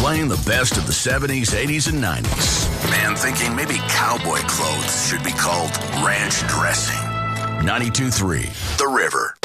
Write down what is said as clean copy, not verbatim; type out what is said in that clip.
playing the best of the 70s, 80s, and 90s. Man thinking maybe cowboy clothes should be called ranch dressing. 92.3 The River.